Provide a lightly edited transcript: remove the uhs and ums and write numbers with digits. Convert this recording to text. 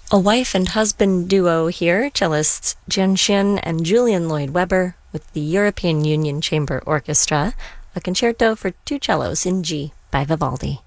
A wife and husband duo here, cellists Jian Xin and Julian Lloyd Webber, with the European Union Chamber Orchestra, a concerto for two cellos in G by Vivaldi.